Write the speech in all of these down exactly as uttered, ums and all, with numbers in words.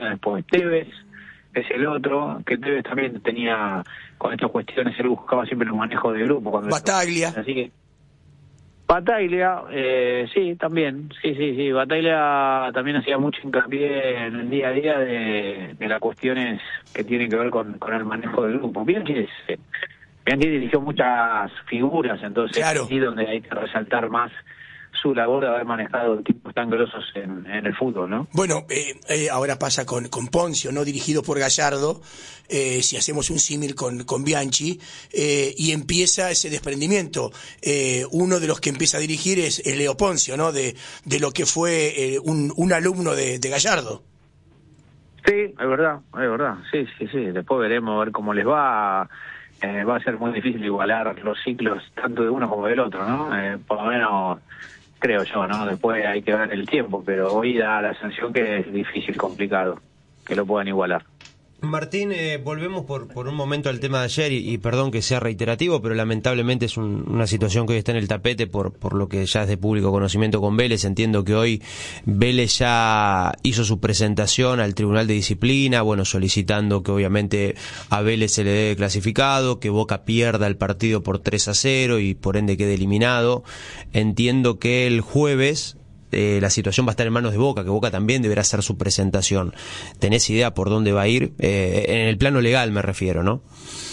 Argentina después. Tevez es el otro, que Tevez también tenía, con estas cuestiones, él buscaba siempre los manejos de grupo. Cuando Bataglia. Así que, Bataglia, eh, sí, también, sí, sí, sí, Bataglia también hacía mucho hincapié en el día a día de, de las cuestiones que tienen que ver con, con el manejo del grupo. Bianchi es, eh, Bianchi dirigió muchas figuras, entonces claro. sí donde hay que resaltar más su labor de haber manejado tipos tan grosos en, en el fútbol, ¿no? Bueno, eh, eh, ahora pasa con, con Poncio, ¿no? Dirigido por Gallardo, eh, si hacemos un símil con, con Bianchi, eh, y empieza ese desprendimiento. Eh, uno de los que empieza a dirigir es, es Leo Poncio, ¿no? De, de lo que fue eh, un, un alumno de, de Gallardo. Sí, es verdad, es verdad, sí, sí, sí. Después veremos a ver cómo les va. Eh, va a ser muy difícil igualar los ciclos tanto de uno como del otro, ¿no? Eh, por lo menos creo yo, ¿no? Después hay que ver el tiempo, pero hoy da la sensación que es difícil, complicado, que lo puedan igualar. Martín, eh, volvemos por, por un momento al tema de ayer y, y perdón que sea reiterativo, pero lamentablemente es un, una situación que hoy está en el tapete por, por lo que ya es de público conocimiento con Vélez. Entiendo que hoy Vélez ya hizo su presentación al Tribunal de Disciplina, bueno, solicitando que obviamente a Vélez se le dé clasificado, que Boca pierda el partido por tres a cero y por ende quede eliminado. Entiendo que el jueves Eh, la situación va a estar en manos de Boca, que Boca también deberá hacer su presentación. ¿Tenés idea por dónde va a ir? Eh, en el plano legal me refiero, ¿no?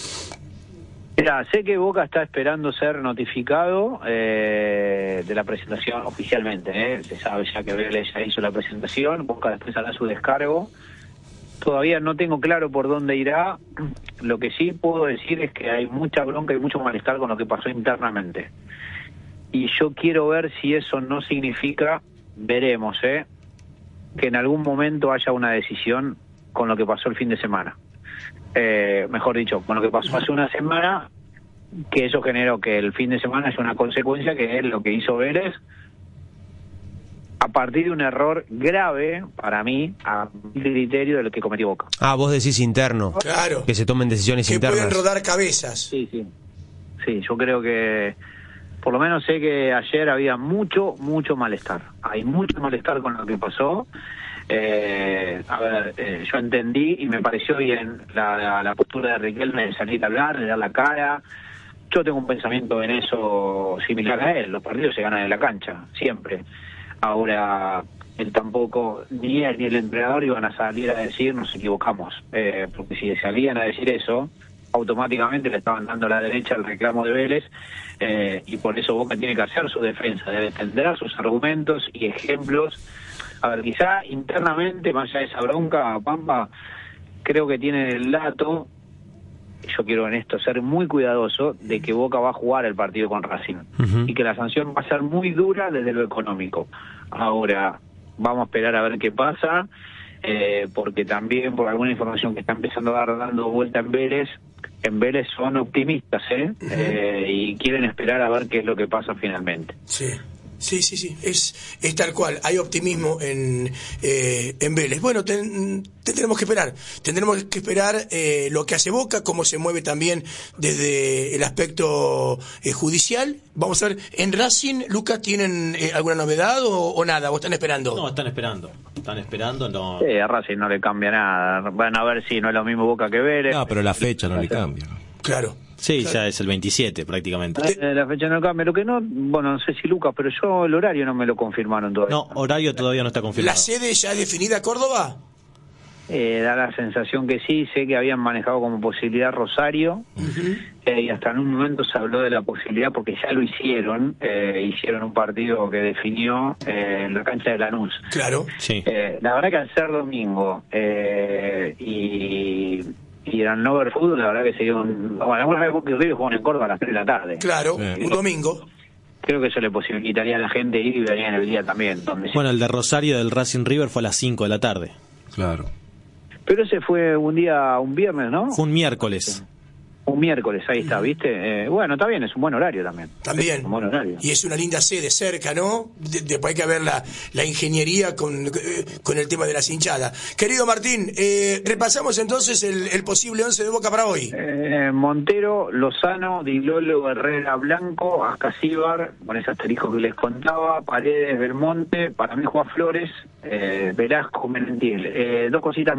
Mira, sé que Boca está esperando ser notificado eh, de la presentación oficialmente, ¿eh? Se sabe ya que Vélez ya hizo la presentación, Boca después hará su descargo. Todavía no tengo claro por dónde irá. Lo que sí puedo decir es que hay mucha bronca y mucho malestar con lo que pasó internamente. Y yo quiero ver si eso no significa, veremos, ¿eh? que en algún momento haya una decisión con lo que pasó el fin de semana. Eh, mejor dicho, con lo que pasó hace una semana, que eso generó que el fin de semana haya una consecuencia, que es lo que hizo Vélez, a partir de un error grave, para mí, a mi criterio de lo que cometió Boca. Ah, vos decís interno. Claro. Que se tomen decisiones que internas. Que pueden rodar cabezas. Sí, sí. Sí, yo creo que... Por lo menos sé que ayer había mucho, mucho malestar. Hay mucho malestar con lo que pasó. Eh, a ver, eh, yo entendí y me pareció bien la, la, la postura de Riquelme de salir a hablar, de dar la cara. Yo tengo un pensamiento en eso similar a él. Los partidos se ganan en la cancha, siempre. Ahora, él tampoco, ni él ni el entrenador iban a salir a decir nos equivocamos. Eh, porque si salían a decir eso, automáticamente le estaban dando la derecha al reclamo de Vélez, eh, y por eso Boca tiene que hacer su defensa, debe tendrá sus argumentos y ejemplos. A ver, quizá internamente, más allá de esa bronca, Pampa, creo que tiene el dato, yo quiero en esto ser muy cuidadoso, de que Boca va a jugar el partido con Racing, uh-huh. y que la sanción va a ser muy dura desde lo económico. Ahora, vamos a esperar a ver qué pasa, eh, porque también por alguna información que está empezando a dar dando vuelta en Vélez, en Vélez son optimistas, ¿eh? Uh-huh. eh y quieren esperar a ver qué es lo que pasa finalmente. Sí. Sí, sí, sí, es, es tal cual, hay optimismo en, eh, en Vélez. Bueno, ten, tendremos que esperar, tendremos que esperar eh, lo que hace Boca, cómo se mueve también desde el aspecto eh, judicial. Vamos a ver, en Racing, Lucas, ¿tienen eh, alguna novedad o, o nada? ¿O están esperando? No, están esperando, están esperando, no. Sí, a Racing no le cambia nada, van a ver si no es lo mismo Boca que Vélez. No, pero la fecha no le cambia. Claro. Sí, claro. Ya es el veintisiete prácticamente. Eh, la fecha no cambia. Lo que no, bueno, no sé si Lucas, pero yo el horario no me lo confirmaron todavía. No, horario todavía no está confirmado. ¿La sede ya definida Córdoba? Eh, da la sensación que sí, sé que habían manejado como posibilidad Rosario, uh-huh. eh, y hasta en un momento se habló de la posibilidad, porque ya lo hicieron, eh, hicieron un partido que definió eh, en la cancha de Lanús. Claro. Sí. Eh, la verdad que al ser domingo eh, y... y eran no ver fútbol, la verdad que sería un... Bueno, alguna vez que River jugaban en Córdoba a las tres de la tarde. Claro, sí. Un domingo. Creo que eso le posibilitaría a la gente ir y venir en el día también. Donde bueno, el de Rosario del Racing River fue a las cinco de la tarde. Claro. Pero ese fue un día, un viernes, ¿no? Fue un miércoles. Sí. Un miércoles, ahí está, ¿viste? Eh, bueno, está bien, es un buen horario también. También. Es un buen horario. Y es una linda sede cerca, ¿no? De, después hay que ver la, la ingeniería con, eh, con el tema de las hinchadas. Querido Martín, eh, repasamos entonces el, el posible once de Boca para hoy. Eh, Montero, Lozano, Di Lolo, Herrera, Blanco, Ascasíbar, con ese asterisco que les contaba, Paredes, Belmonte, para mí Juan Flores, eh, Velasco, Merentiel. Eh, dos cositas